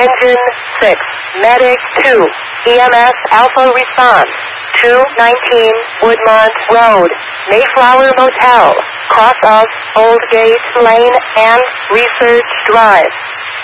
Engine 6, Medic 2, EMS Alpha response, 219 Woodmont Road, Mayflower Motel, cross of Old Gate Lane and Research Drive.